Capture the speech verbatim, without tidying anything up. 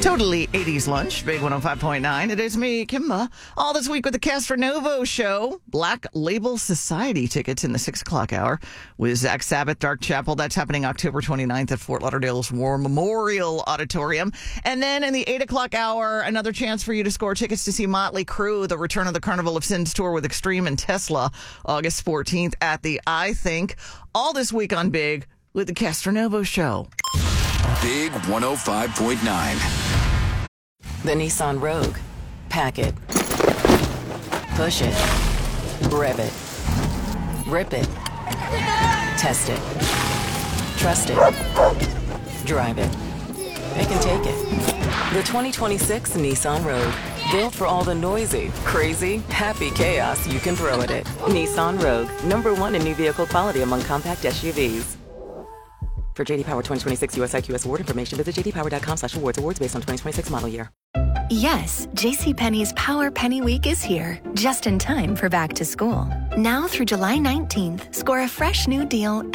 Totally eighties lunch, Big one oh five point nine. It is me, Kimba. All this week with the Castronovo Show. Black Label Society tickets in the six o'clock hour with Zach Sabbath, Dark Chapel. That's happening October twenty-ninth at Fort Lauderdale's War Memorial Auditorium. And then in the eight o'clock hour, another chance for you to score tickets to see Motley Crue, the Return of the Carnival of Sins tour with Extreme and Tesla, August fourteenth at the I Think. All this week on Big with the Castronovo Show. Big one oh five point nine. The Nissan Rogue. Pack it. Push it. Rev it. Rip it. Test it. Trust it. Drive it. They can take it. The twenty twenty-six Nissan Rogue. Built for all the noisy, crazy, happy chaos you can throw at it. Nissan Rogue. Number one in new vehicle quality among compact S U Vs. For J D Power twenty twenty-six U S I Q S award information, visit j d power dot com slash awards. Awards based on twenty twenty-six model year. Yes, JCPenney's Power Penny Week is here, just in time for back to school. Now through July nineteenth, score a fresh new deal